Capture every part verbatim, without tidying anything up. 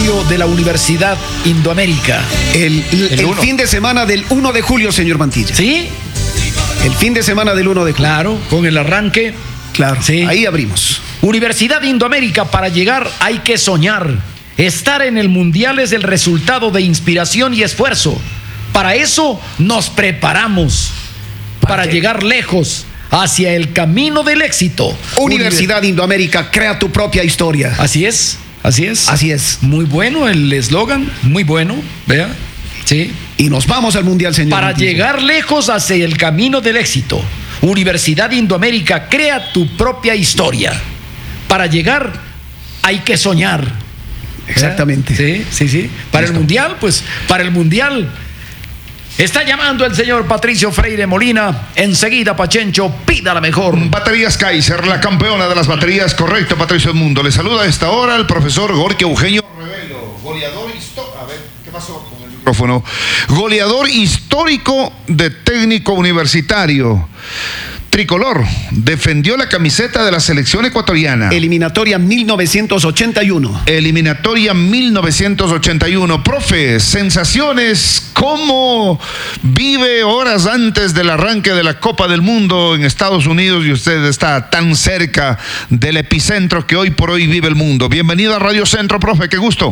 estadio de la Universidad Indoamérica. El, el, el, el fin de semana del uno de julio, señor Mantilla. ¿Sí? El fin de semana del uno de julio. Claro, con el arranque. Claro, sí. Ahí abrimos. Universidad Indoamérica, para llegar hay que soñar. Estar en el Mundial es el resultado de inspiración y esfuerzo. Para eso nos preparamos. ¿Para, para llegar lejos hacia el camino del éxito. Universidad Univers- Indoamérica, crea tu propia historia. Así es, así es. Así es. Muy bueno el eslogan, muy bueno, vea. Sí. Y nos vamos al Mundial, señor. Para Mantilla. llegar lejos hacia el camino del éxito. Universidad Indoamérica, crea tu propia historia. Para llegar hay que soñar. Exactamente. Sí, sí, sí. Para Listo. el Mundial, pues, para el Mundial está llamando el señor Patricio Freire Molina. Enseguida, Pachencho, pida la mejor. Baterías Kaiser, la campeona de las baterías. Correcto, Patricio Edmundo. Le saluda a esta hora el profesor Gorky Eugenio Revelo, goleador histórico. A ver, ¿qué pasó con el micrófono? Goleador histórico de técnico universitario. Tricolor, defendió la camiseta de la selección ecuatoriana. Eliminatoria mil novecientos ochenta y uno. Eliminatoria mil novecientos ochenta y uno. Profe, sensaciones, ¿cómo vive horas antes del arranque de la Copa del Mundo en Estados Unidos y usted está tan cerca del epicentro que hoy por hoy vive el mundo? Bienvenido a Radio Centro, profe, qué gusto.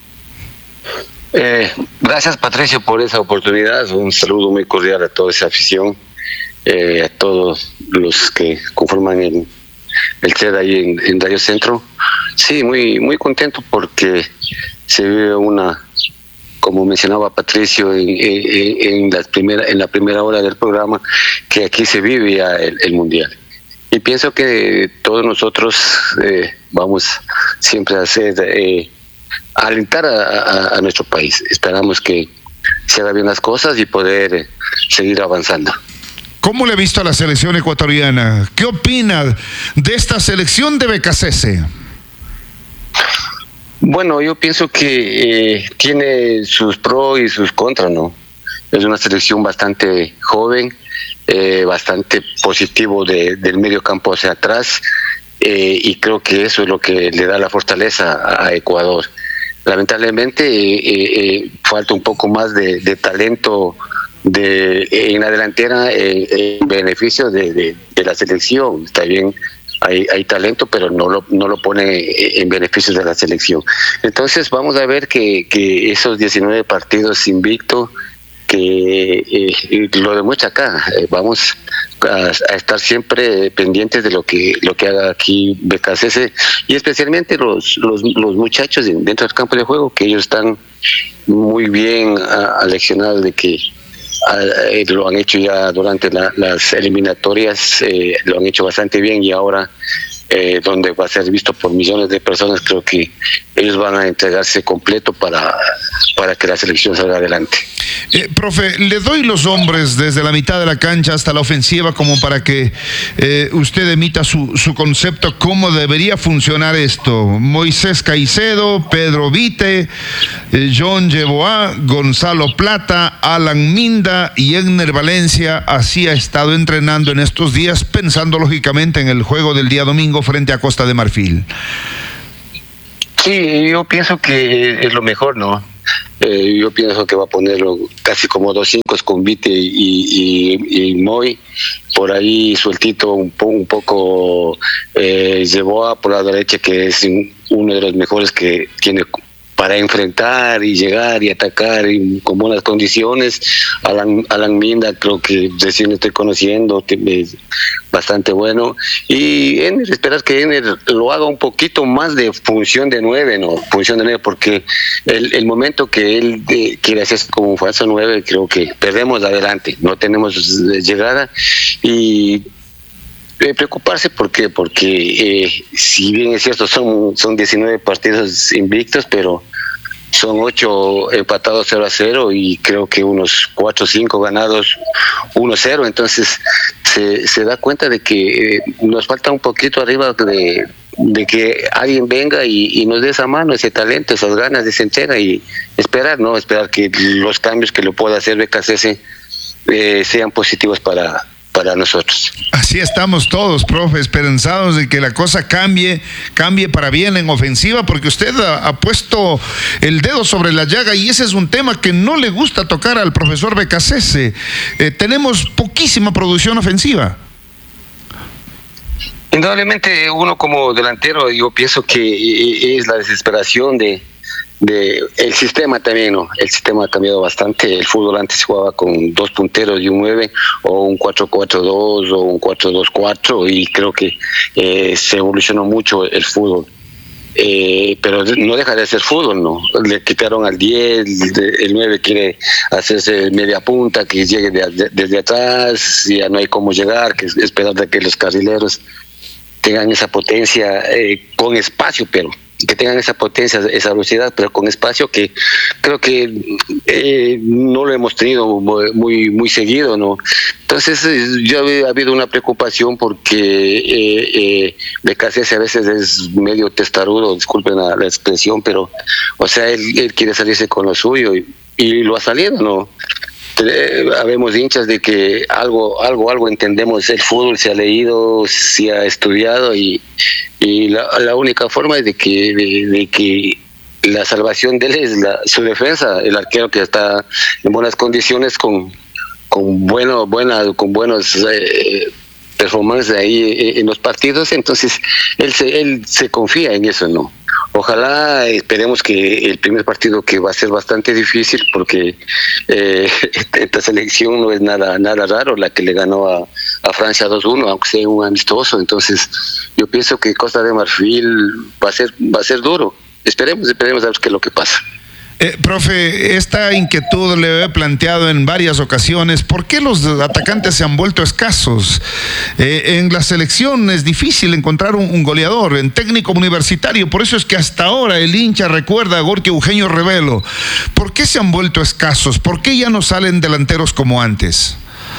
Eh, gracias, Patricio, por esa oportunidad. Un saludo muy cordial a toda esa afición. Eh, a todos los que conforman el, el C E D ahí en, en Radio Centro. Sí, muy muy contento porque se vive una, como mencionaba Patricio en, en, en, la, primera, en la primera hora del programa, que aquí se vive ya el, el Mundial. Y pienso que todos nosotros eh, vamos siempre a hacer, eh, a alentar a, a, a nuestro país. Esperamos que se hagan bien las cosas y poder eh, seguir avanzando. ¿Cómo le ha visto a la selección ecuatoriana? ¿Qué opina de esta selección de Becasese? Bueno, yo pienso que eh, tiene sus pros y sus contras, ¿no? Es una selección bastante joven, eh, bastante positivo de, del medio campo hacia atrás, eh, y creo que eso es lo que le da la fortaleza a, a Ecuador. Lamentablemente eh, eh, falta un poco más de, de talento de en la delantera en, en beneficio de, de, de la selección. Está bien, hay, hay talento, pero no lo no lo pone en beneficio de la selección. Entonces vamos a ver que, que esos diecinueve partidos invictos, que eh, lo demuestra acá. Eh, vamos a, a estar siempre pendientes de lo que lo que haga aquí Becasese, y especialmente los los, los muchachos dentro del campo de juego, que ellos están muy bien aleccionados de que Eh, lo han hecho ya durante la, las eliminatorias, eh, lo han hecho bastante bien, y ahora eh, donde va a ser visto por millones de personas, creo que ellos van a entregarse completo para, para que la selección salga adelante. Eh, profe, le doy los hombres desde la mitad de la cancha hasta la ofensiva como para que eh, usted emita su, su concepto, cómo debería funcionar esto. Moisés Caicedo, Pedro Vite, eh, John Yeboah, Gonzalo Plata, Alan Minda y Egner Valencia. Así ha estado entrenando en estos días, pensando lógicamente en el juego del día domingo frente a Costa de Marfil. Sí, yo pienso que es lo mejor, ¿no? Eh, yo pienso que va a ponerlo casi como dos cinco con Vite y, y, y Moy, por ahí sueltito un, po, un poco eh, Yeboah por la derecha, que es uno de los mejores que tiene para enfrentar y llegar y atacar y con buenas condiciones. Alan, Alan Minda, creo que recién lo estoy conociendo, es bastante bueno. Y Ener, esperar que Ener lo haga un poquito más de función de nueve, ¿no? Función de nueve, porque el, el momento que él de, quiere hacer como un falso nueve, creo que perdemos adelante, no tenemos llegada. Y Eh, preocuparse, ¿por qué? Porque eh, si bien es cierto, son, son diecinueve partidos invictos, pero son ocho empatados cero a cero y creo que unos cuatro o cinco ganados uno a cero. Entonces se, se da cuenta de que eh, nos falta un poquito arriba de, de que alguien venga y, y nos dé esa mano, ese talento, esas ganas de se entrega, y esperar, ¿no? Esperar que los cambios que lo pueda hacer Becasese eh, sean positivos para para nosotros. Así estamos todos, profe, esperanzados de que la cosa cambie, cambie para bien en ofensiva, porque usted ha, ha puesto el dedo sobre la llaga y ese es un tema que no le gusta tocar al profesor Becasese. Eh, tenemos poquísima producción ofensiva. Indudablemente uno como delantero, yo pienso que es la desesperación de, de el sistema también, ¿no? El sistema ha cambiado bastante. El fútbol antes jugaba con dos punteros y un nueve, o un cuatro cuatro dos o un cuatro dos cuatro, y creo que eh, se evolucionó mucho el fútbol. Eh, pero no deja de ser fútbol, ¿no? Le quitaron al diez, el nueve quiere hacerse media punta, que llegue de, de, desde atrás, ya no hay cómo llegar, que esperar de que los carrileros tengan esa potencia eh, con espacio, pero que tengan esa potencia, esa velocidad, pero con espacio, que creo que eh, no lo hemos tenido muy muy seguido, ¿no? Entonces eh, yo ha habido una preocupación porque eh, eh, Becasese a veces es medio testarudo, disculpen la, la expresión, pero o sea, él, él quiere salirse con lo suyo y, y lo ha salido, ¿no? Eh, habemos hinchas de que algo algo algo entendemos el fútbol, se ha leído, se ha estudiado, y y la, la única forma es de que de, de que la salvación de él es la, su defensa, el arquero que está en buenas condiciones, con con bueno buena con buenos eh, performances ahí en los partidos. Entonces él se él se confía en eso, ¿no? Ojalá, esperemos que el primer partido, que va a ser bastante difícil, porque eh, esta selección no es nada nada raro, la que le ganó a, a Francia dos uno, aunque sea un amistoso. Entonces yo pienso que Costa de Marfil va a ser va a ser duro. Esperemos, esperemos a ver qué es lo que pasa. Eh, profe, esta inquietud le he planteado en varias ocasiones. ¿Por qué los atacantes se han vuelto escasos? Eh, en la selección es difícil encontrar un, un goleador, en técnico universitario. Por eso es que hasta ahora el hincha recuerda a Gorky Eugenio Revelo. ¿Por qué se han vuelto escasos? ¿Por qué ya no salen delanteros como antes?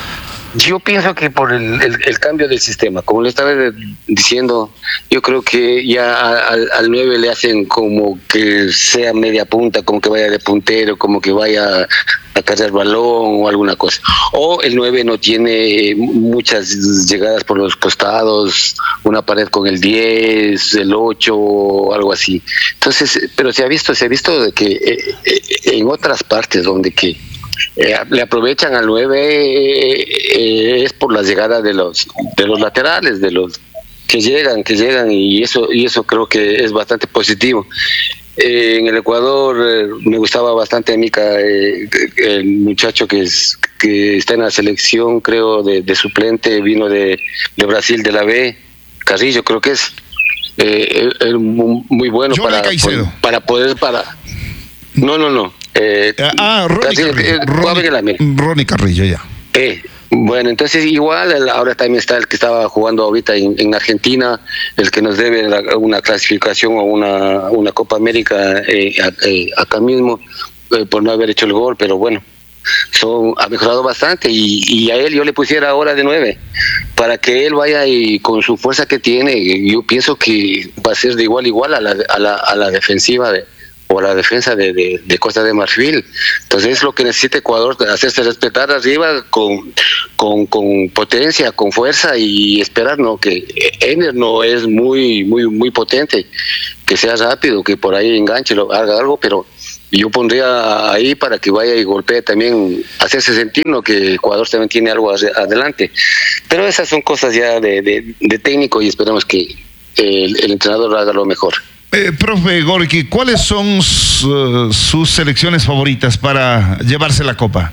Yo pienso que por el, el, el cambio del sistema, como le estaba diciendo, yo creo que ya al, al nueve le hacen como que sea media punta, como que vaya de puntero, como que vaya a cargar balón o alguna cosa. O el nueve no tiene muchas llegadas por los costados, una pared con el diez, el ocho o algo así. Entonces, pero se ha visto, se ha visto que eh, eh, en otras partes donde que Eh, le aprovechan al nueve eh, eh, es por la llegada de los de los laterales, de los que llegan, que llegan y eso y eso creo que es bastante positivo. Eh, en el Ecuador eh, me gustaba bastante a Mica, eh, el muchacho que es que está en la selección, creo, de, de suplente, vino de, de Brasil, de la B, Carrillo creo que es, eh, es muy bueno para, para poder para no no no Eh, ah, Ronnie Carrillo, Ronnie, Ronnie Carrillo, ya. Eh, bueno, entonces igual ahora también está el que estaba jugando ahorita en, en Argentina, el que nos debe la, una clasificación o una, una Copa América eh, eh, acá mismo, eh, por no haber hecho el gol, pero bueno, son, ha mejorado bastante, y, y a él yo le pusiera ahora de nueve, para que él vaya y con su fuerza que tiene, yo pienso que va a ser de igual a igual a la, a la, a la defensiva de o la defensa de, de, de Costa de Marfil. Entonces es lo que necesita Ecuador, hacerse respetar arriba con, con, con potencia, con fuerza, y esperar, ¿no? Que Ener no es muy muy muy potente, que sea rápido, que por ahí enganche, lo, haga algo, pero yo pondría ahí para que vaya y golpee también, hacerse sentir, ¿no? Que Ecuador también tiene algo adelante. Pero esas son cosas ya de, de, de técnico, y esperamos que el, el entrenador haga lo mejor. Eh, profe Gorky, ¿cuáles son su, sus selecciones favoritas para llevarse la copa?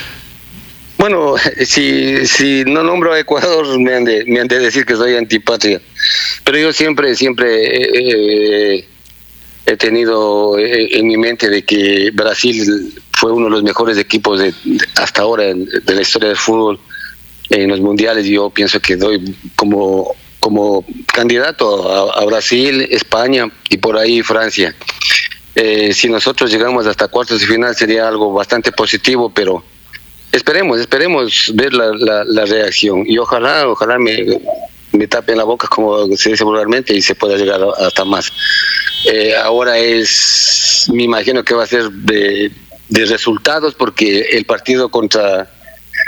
Bueno, si si no nombro a Ecuador, me han de, me han de decir que soy antipatria. Pero yo siempre, siempre eh, he tenido en mi mente de que Brasil fue uno de los mejores equipos de, de hasta ahora de, de la historia del fútbol en los mundiales. Yo pienso que doy como... como candidato a, a Brasil, España y por ahí Francia. Eh, si nosotros llegamos hasta cuartos de final sería algo bastante positivo, pero esperemos, esperemos ver la, la, la reacción, y ojalá, ojalá me, me tapen la boca, como se dice vulgarmente, y se pueda llegar hasta más. Eh, ahora es, me imagino que va a ser de, de resultados, porque el partido contra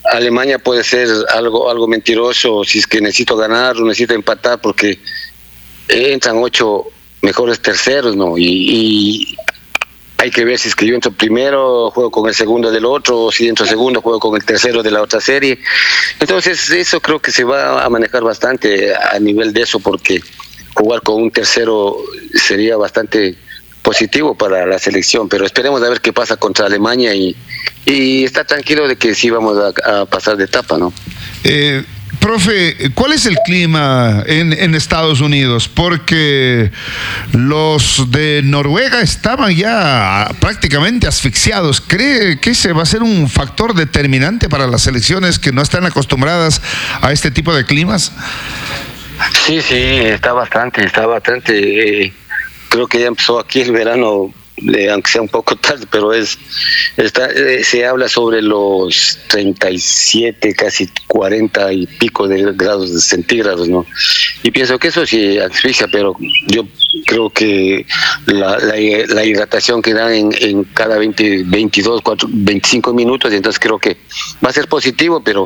Alemania puede ser algo algo mentiroso si es que necesito ganar o necesito empatar, porque entran ocho mejores terceros, ¿no? Y, y hay que ver si es que yo entro primero, juego con el segundo del otro, o si entro segundo, juego con el tercero de la otra serie. Entonces eso creo que se va a manejar bastante a nivel de eso, porque jugar con un tercero sería bastante positivo para la selección, pero esperemos a ver qué pasa contra Alemania y, y está tranquilo de que sí vamos a, a pasar de etapa, ¿no? Eh, profe, ¿cuál es el clima en, en Estados Unidos? Porque los de Noruega estaban ya prácticamente asfixiados. ¿Cree que ese va a ser un factor determinante para las selecciones que no están acostumbradas a este tipo de climas? Sí, sí, está bastante, está bastante... Eh, creo que ya empezó aquí el verano, eh, aunque sea un poco tarde, pero es está, eh, se habla sobre los treinta y siete, casi cuarenta y pico de grados centígrados, ¿no? Y pienso que eso sí asfixia, pero yo creo que la, la, la hidratación que dan en, en cada veinte, veintidós, cuatro, veinticinco minutos, entonces creo que va a ser positivo, pero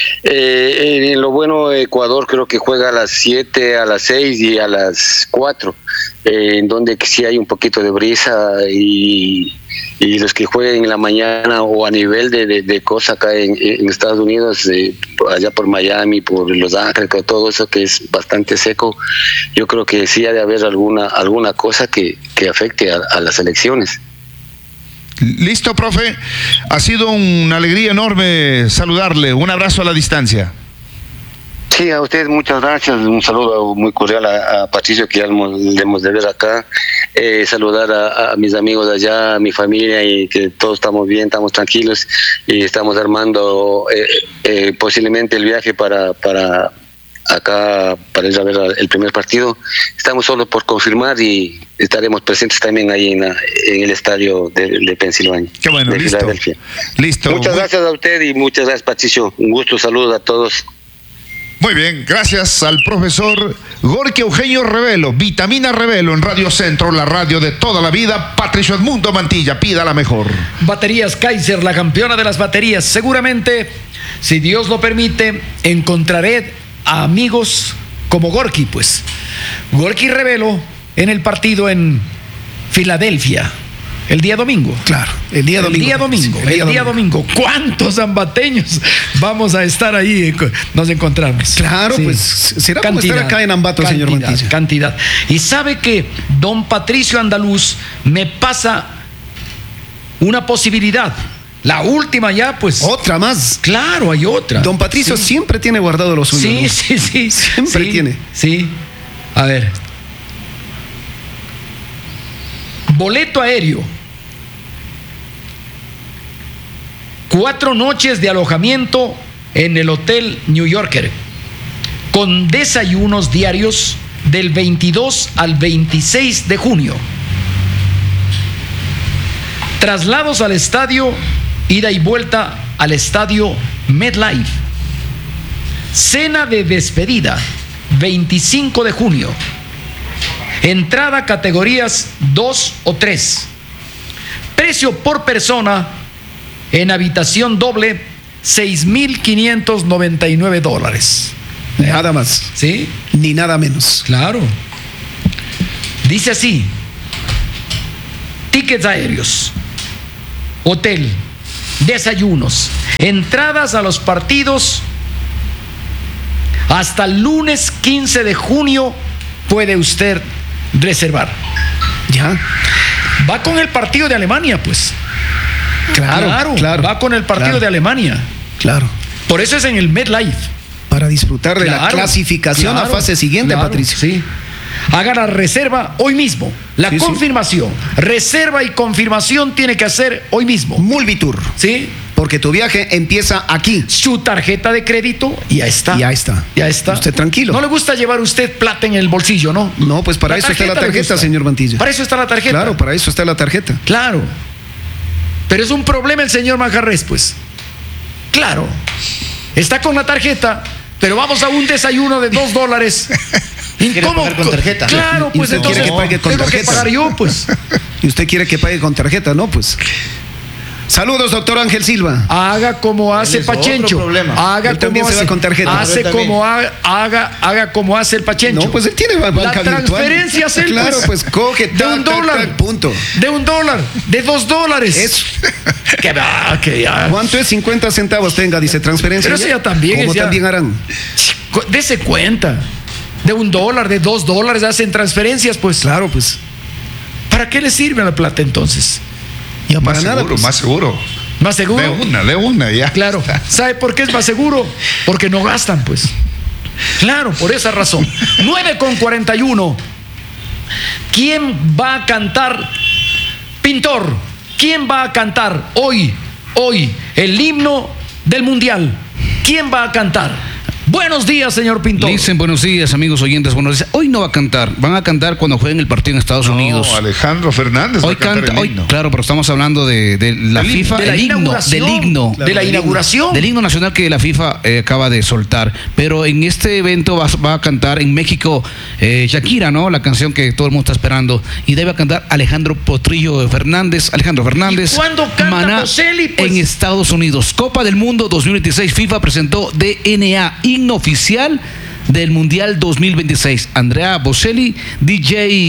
eh, en lo bueno Ecuador creo que juega a las siete, a las seis y a las cuatro. Eh, en donde sí hay un poquito de brisa y, y los que jueguen en la mañana o a nivel de, de, de cosas acá en, en Estados Unidos, eh, allá por Miami, por Los Ángeles, todo eso que es bastante seco, yo creo que sí ha de haber alguna alguna cosa que, que afecte a, a las elecciones. Listo, profe. Ha sido una alegría enorme saludarle. Un abrazo a la distancia. Sí, a ustedes muchas gracias, un saludo muy cordial a, a Patricio, que ya le hemos de ver acá, eh, saludar a, a mis amigos de allá, a mi familia, y que todos estamos bien, estamos tranquilos y estamos armando eh, eh, posiblemente el viaje para, para acá, para ir a ver el primer partido. Estamos solo por confirmar y estaremos presentes también ahí en, la, en el estadio de, de Pensilvania. Qué bueno, de listo. Filadelfia. Listo. Muchas muy... gracias a usted y muchas gracias, Patricio. Un gusto, saludos a todos. Muy bien, gracias al profesor Gorky Eugenio Revelo, Vitamina Revelo en Radio Centro, la radio de toda la vida. Patricio Edmundo Mantilla, pida la mejor. Baterías Kaiser, la campeona de las baterías. Seguramente, si Dios lo permite, encontraré a amigos como Gorky, pues. Gorky Revelo en el partido en Filadelfia. El día domingo. Claro, el día domingo. El día domingo, el día, el día domingo. domingo. ¿Cuántos zambateños vamos a estar ahí? Nos encontramos. Claro, sí. Pues será cantidad, como estar acá en Ambato, cantidad, señor Mantilla. Cantidad. Y sabe que don Patricio Andaluz me pasa una posibilidad. La última ya, pues. Otra más. Claro, hay otra. Don Patricio sí. siempre tiene guardado lo suyo. Sí, ¿no? sí, sí. Siempre sí, tiene. Sí. A ver. Boleto aéreo. Cuatro noches de alojamiento en el Hotel New Yorker, con desayunos diarios del veintidós al veintiséis de junio. Traslados al estadio, ida y vuelta al estadio MetLife. Cena de despedida, veinticinco de junio. Entrada categorías dos o tres. Precio por persona en habitación doble, seis mil quinientos noventa y nueve dólares. Nada más. ¿Sí? Ni nada menos. Claro. Dice así: tickets aéreos, hotel, desayunos, entradas a los partidos. Hasta el lunes quince de junio puede usted reservar. Ya. Va con el partido de Alemania, pues. Claro, claro, claro. Va con el partido claro. de Alemania. Claro. Por eso es en el MetLife. Para disfrutar de claro, la clasificación claro, a fase siguiente, claro, Patricio. Sí. Haga la reserva hoy mismo. La sí, confirmación. Sí. Reserva y confirmación tiene que hacer hoy mismo. Mulvitur. Sí. Porque tu viaje empieza aquí. Su tarjeta de crédito, ya está. Ya está. Ya está. Usted tranquilo. No le gusta llevar usted plata en el bolsillo, ¿no? No, pues para la eso está la tarjeta, señor Mantilla. Para eso está la tarjeta. Claro, para eso está la tarjeta. Claro. Pero es un problema el señor Manjarres, pues. Claro. Está con la tarjeta, pero vamos a un desayuno de dos dólares. ¿Quiere pagar con tarjeta? Claro, pues entonces quiere que pague con tengo tarjeta. que pagar yo, pues. Y usted quiere que pague con tarjeta, ¿no? Pues. Saludos, doctor Ángel Silva. Haga como hace Pachencho. Haga él también como se hace, va con tarjeta. hace como haga, haga, haga como hace el Pachencho. No, pues él tiene banca La virtual. transferencia es él, claro, pues, pues coge de un tac, dólar, tac, punto. de un dólar, de dos dólares. Eso. Que va, que ya. ¿Cuánto es? cincuenta centavos tenga, dice transferencia. Pero eso ya también Como es ya. también harán. Dese cuenta. De un dólar, de dos dólares hacen transferencias, pues. Claro, pues. ¿Para qué le sirve la plata entonces? Ya para más nada, seguro, pues. más seguro. ¿Más seguro? De una, de una, ya. Claro. ¿Sabe por qué es más seguro? Porque no gastan, pues. Claro, por esa razón. nueve con cuarenta y uno. ¿Quién va a cantar? Pintor, ¿quién va a cantar hoy, hoy, el himno del Mundial? ¿Quién va a cantar? Buenos días, señor Pintor. Dicen buenos días, amigos oyentes. Buenos días. Hoy no va a cantar. Van a cantar cuando jueguen el partido en Estados No, Unidos. Alejandro Fernández Hoy va a cantar canta, el hoy, himno. claro, pero estamos hablando de, de la Del- FIFA, de la el himno, inauguración. del himno, Claro, de la del inauguración. del himno nacional que la FIFA eh, acaba de soltar. Pero en este evento va, va a cantar en México eh, Shakira, ¿no? La canción que todo el mundo está esperando. Y debe cantar Alejandro Potrillo Fernández, Alejandro Fernández. ¿Y cuándo canta Maná Bocelli, pues? en Estados Unidos. Copa del Mundo dos mil veintiséis. FIFA presentó D N A, himno oficial del Mundial dos mil veintiséis. Andrea Bocelli, D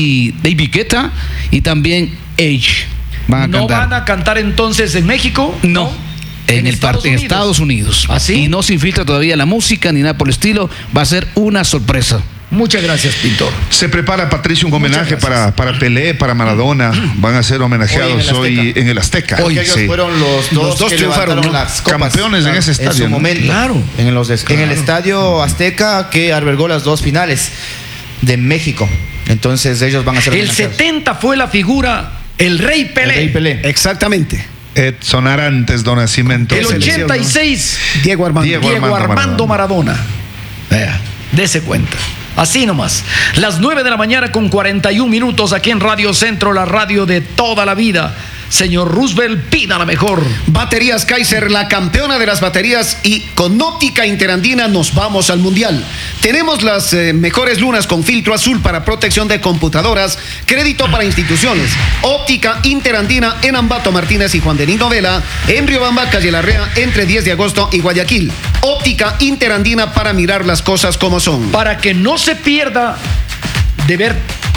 J David Guetta y también Edge van a ¿No cantar. van a cantar entonces en México? No, en, el Estados parte en Unidos. Estados Unidos. ¿Ah, sí? Y no se infiltra todavía la música ni nada por el estilo. Va a ser una sorpresa. Muchas gracias, Pintor. Se prepara, Patricio, un homenaje gracias. para, para Pelé, para Maradona. Van a ser homenajeados Hoy hoy en en el Azteca. Porque ellos Sí. fueron los dos, Los dos que triunfaron, levantaron ¿no? las copas. Campeones en ese estadio, En su ¿no? momento. Claro. En, los des- en el estadio Azteca que albergó las dos finales de México. Entonces ellos van a ser El homenajeados. setenta fue la figura, el Rey Pelé. El Rey Pelé. Exactamente. Edson Arantes, Don Nacimiento. El selección, ochenta y seis, Diego Armando. Diego Diego Armando Armando Maradona. Vea, dese cuenta. Así nomás. Las nueve de la mañana con cuarenta y un minutos aquí en Radio Centro, la radio de toda la vida. Señor Roosevelt, pida la mejor. Baterías Kaiser, la campeona de las baterías, y con óptica interandina nos vamos al mundial. Tenemos las eh, mejores lunas con filtro azul para protección de computadoras, crédito para instituciones. Óptica interandina en Ambato Martínez y Juan de Niño Vela, en Riobamba, Calle Larrea, entre diez de agosto y Guayaquil. Óptica interandina para mirar las cosas como son. Para que no se pierda de ver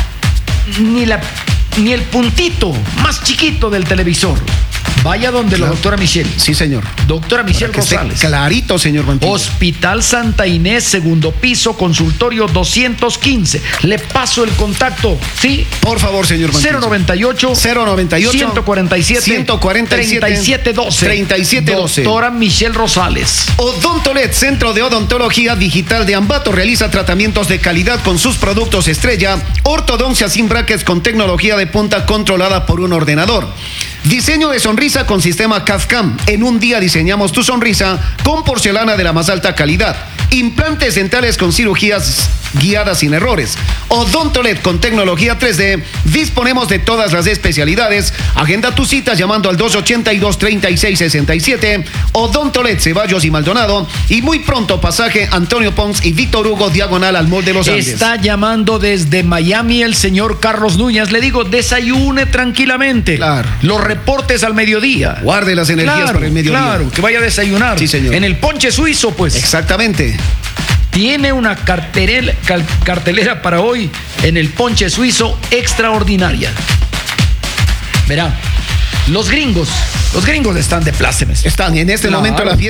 ni la ni el puntito más chiquito del televisor. Vaya donde la Claro. doctora Michelle. Sí, señor. Doctora Michelle Para que esté Rosales. clarito, señor Vampiro. Hospital Santa Inés, segundo piso, consultorio doscientos quince. Le paso el contacto, ¿sí? Por favor, señor Vampiro. cero noventa y ocho, cero noventa y ocho, ciento cuarenta y siete, ciento cuarenta y siete, treinta y siete doce. treinta y siete doce. Doctora Michelle Rosales. Odontolet, Centro de Odontología Digital de Ambato, realiza tratamientos de calidad con sus productos estrella, ortodoncia sin brackets con tecnología de punta controlada por un ordenador. Diseño de sonrisa con sistema C A D/CAM. En un día diseñamos tu sonrisa con porcelana de la más alta calidad. Implantes dentales con cirugías guiadas sin errores. Odontolet con tecnología tres D. Disponemos de todas las especialidades. Agenda tu cita llamando al dos ochenta y dos, treinta y seis sesenta y siete. Odontolet, Ceballos y Maldonado. Y muy pronto pasaje Antonio Pons y Víctor Hugo, diagonal al Mall de los Andes. Está llamando desde Miami el señor Carlos Núñez. Le digo, desayune tranquilamente. Claro. Los reportes al mediodía. Guarde las energías Claro, para el mediodía. claro, que vaya a desayunar. Sí, señor. En el ponche suizo, pues. Exactamente. Tiene una cartelera, cal- cartelera para hoy en el ponche suizo extraordinaria. Verá, los gringos, los gringos están de plácemes. Están en este Claro. momento la fiesta.